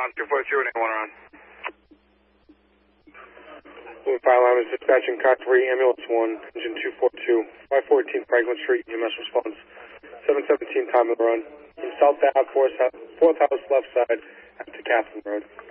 242 and anyone around. Blue Fire Alarm is dispatching car 3, ambulance 1, engine 242, 514 Franklin Street, EMS response, 717 Tom Mill Run, from South Ave, 4th house left side, after Catherine Road.